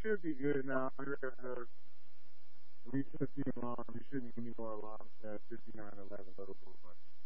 should be good now. We shouldn't see alarm. We shouldn't get any more alarms at 5911 local.